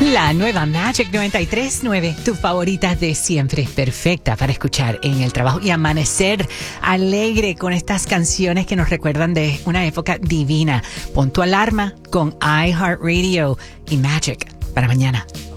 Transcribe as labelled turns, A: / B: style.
A: La nueva Magic 93.9, tu favorita de siempre, perfecta para escuchar en el trabajo y amanecer alegre con estas canciones que nos recuerdan de una época divina. Pon tu alarma con iHeartRadio y Magic para mañana.